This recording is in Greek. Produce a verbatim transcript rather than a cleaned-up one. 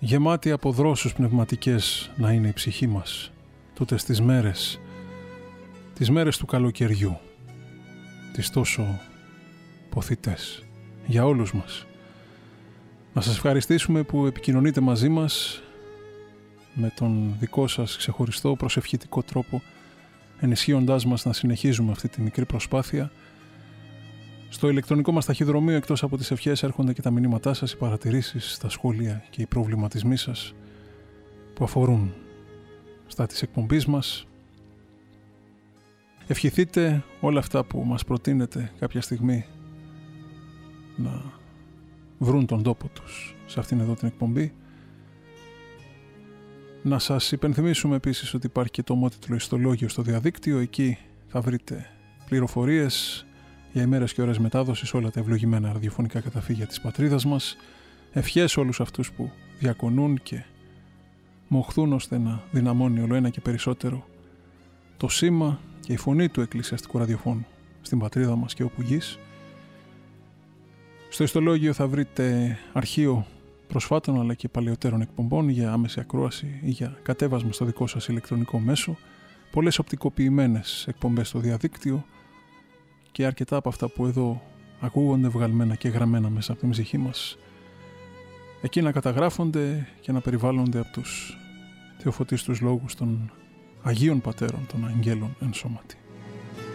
γεμάτη από δρόσους πνευματικές να είναι η ψυχή μας, τούτες τις μέρες, τις μέρες του καλοκαιριού, τις τόσο ποθητές για όλους μας. Να σας ευχαριστήσουμε που επικοινωνείτε μαζί μας με τον δικό σας ξεχωριστό προσευχητικό τρόπο, ενισχύοντάς μας να συνεχίζουμε αυτή τη μικρή προσπάθεια. Στο ηλεκτρονικό μας ταχυδρομείο, εκτός από τις ευχές, έρχονται και τα μηνύματά σας, οι παρατηρήσεις, τα σχόλια και οι προβληματισμοί σας που αφορούν στα της εκπομπής μας. Ευχηθείτε όλα αυτά που μας προτείνετε κάποια στιγμή να βρουν τον τόπο τους σε αυτήν εδώ την εκπομπή. Να σας υπενθυμίσουμε επίσης ότι υπάρχει και το ομότιτλο ιστολόγιο στο διαδίκτυο. Εκεί θα βρείτε πληροφορίες για ημέρες και ώρες μετάδοσης, όλα τα ευλογημένα ραδιοφωνικά καταφύγια της πατρίδας μας. Ευχές όλους αυτούς που διακονούν και μοχθούν ώστε να δυναμώνει όλο ένα και περισσότερο το σήμα και η φωνή του εκκλησιαστικού ραδιοφώνου στην πατρίδα μας και όπου γης. Στο ιστολόγιο θα βρείτε αρχείο προσφάτων αλλά και παλαιότερων εκπομπών για άμεση ακρόαση ή για κατέβασμα στο δικό σας ηλεκτρονικό μέσο, πολλές οπτικοποιημένες εκπομπές στο διαδίκτυο και αρκετά από αυτά που εδώ ακούγονται βγαλμένα και γραμμένα μέσα από την ψυχή μας, εκεί να καταγράφονται και να περιβάλλονται από τους θεοφωτίστους λόγους των Αγίων Πατέρων των Αγγέλων εν σώματι.